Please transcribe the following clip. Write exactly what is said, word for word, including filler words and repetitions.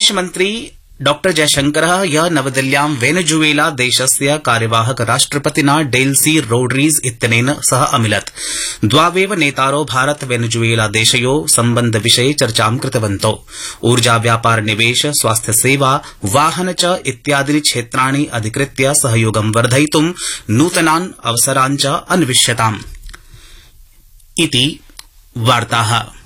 विदेशमन्त्री डॉ जयशंकरः ह्यः नवदिल्ल्यां वेनेजुएला देशस्य कार्यवाहक राष्ट्रपतिना डेल्सी रोड्रीग्ज इत्यनेन सह अमिलत्। द्वावेव नेतारौ भारत वेनेजुएला देशयोः सम्बन्धविषये चर्चां कृतवन्तौ। ऊर्जा व्यापार निवेश स्वास्थ्य सेवा वाहन च इत्यादीनि क्षेत्राणि अधिकृत्य सहयोगं वर्धयितुं नूतनान् अवसरान् च अन्विष्यताम् इति वार्ताः।